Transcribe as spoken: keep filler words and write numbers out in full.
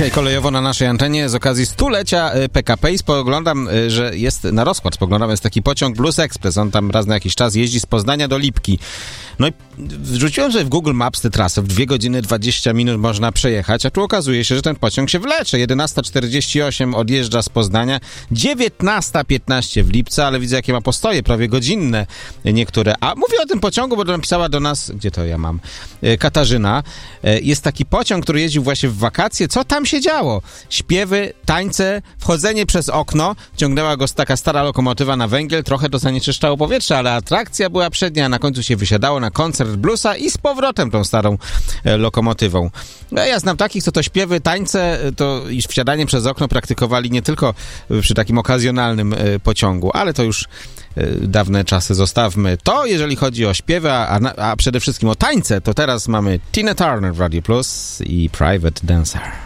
Dzisiaj kolejowo na naszej antenie z okazji stulecia P K P i spoglądam, że jest na rozkład, spoglądam, jest taki pociąg Blues Express, on tam raz na jakiś czas jeździ z Poznania do Lipki. No i wrzuciłem sobie w Google Maps tę trasę, w dwie godziny dwadzieścia minut można przejechać, a tu okazuje się, że ten pociąg się wlecze. jedenasta czterdzieści osiem odjeżdża z Poznania, dziewiętnasta piętnaście w Lipce, ale widzę, jakie ma postoje, prawie godzinne niektóre. A mówię o tym pociągu, bo napisała do nas, gdzie to ja mam, Katarzyna. Jest taki pociąg, który jeździł właśnie w wakacje. Co tam się działo? Śpiewy, tańce, wchodzenie przez okno. Ciągnęła go taka stara lokomotywa na węgiel. Trochę to zanieczyszczało powietrze, ale atrakcja była przednia. Na końcu się wysiadało na koncert bluesa i z powrotem tą starą e, lokomotywą. Ja znam takich, co to śpiewy, tańce, to i wsiadanie przez okno praktykowali nie tylko przy takim okazjonalnym e, pociągu, ale to już e, dawne czasy zostawmy. To jeżeli chodzi o śpiewy, a, a przede wszystkim o tańce, to teraz mamy Tina Turner w Radio Plus i Private Dancer.